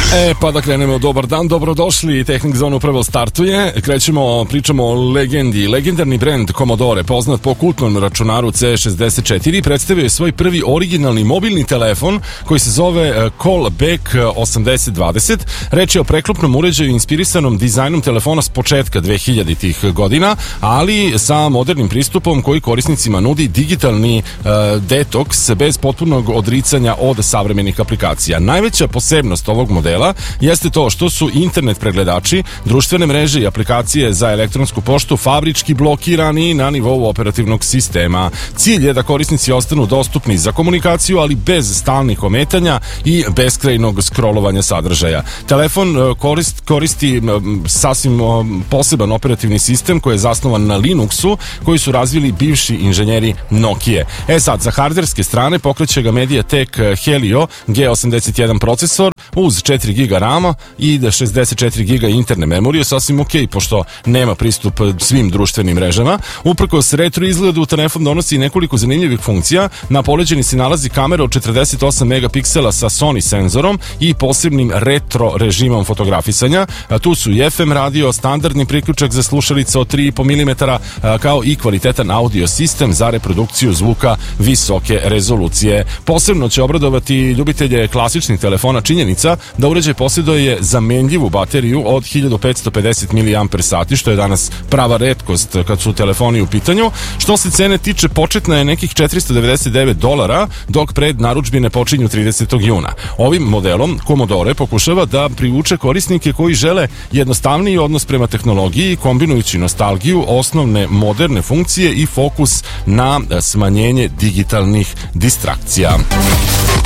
Pa da krenemo, dobar dan, dobrodošli, Tehnik Zone upravo startuje, pričamo o legendi. Legendarni brend Commodore, poznat po kultnom računaru C64, predstavio je svoj prvi originalni mobilni telefon koji se zove Callback 8020. Reč je o preklopnom uređaju inspirisanom dizajnom telefona s početka 2000-ih godina, ali sa modernim pristupom koji korisnicima nudi digitalni detoks bez potpunog odricanja od savremenih aplikacija. Najveća posebnost ovog modela jeste to što su internet pregledači, društvene mreže i aplikacije za elektronsku poštu fabrički blokirani na nivou operativnog sistema. Cilj je da korisnici ostanu dostupni za komunikaciju, ali bez stalnih ometanja i beskrajnog scrollovanja sadržaja. Telefon koristi sasvim poseban operativni sistem koji je zasnovan na Linuxu, koji su razvili bivši inženjeri Nokije. Sad, sa hardverske strane pokreće ga Mediatek Helio G81 procesor uz 4 GB RAM-a i 64 GB interne memorije, sasvim ok, pošto nema pristup svim društvenim mrežama. Uprkos retro izgledu, telefon donosi nekoliko zanimljivih funkcija. Na poleđini se nalazi kamera od 48 megapiksela sa Sony senzorom i posebnim retro režimom fotografisanja. Tu su i FM radio, standardni priključak za slušalice od 3,5 mm, kao i kvalitetan audio sistem za reprodukciju zvuka visoke rezolucije. Posebno će obradovati ljubitelje klasičnih telefona činjenica da uređaj posjeduje zamenljivu bateriju od 1550 mAh, što je danas prava retkost kad su telefoni u pitanju. Što se cene tiče, početna je nekih $499, dok pred narudžbine počinju 30. juna. Ovim modelom Commodore pokušava da privuče korisnike koji žele jednostavniji odnos prema tehnologiji, kombinujući nostalgiju, osnovne moderne funkcije i fokus na smanjenje digitalnih distrakcija.